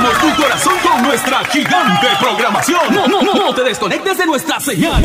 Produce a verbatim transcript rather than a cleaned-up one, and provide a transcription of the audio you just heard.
tu corazón con nuestra gigante programación. No, no, no, no te desconectes de nuestra señal.